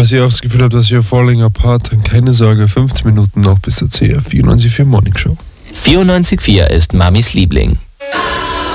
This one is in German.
falls ihr auch das Gefühl habt, dass ihr Falling Apart, dann keine Sorge, 15 Minuten noch bis zur CR 94.4 Morning Show. 94.4 ist Mamis Liebling.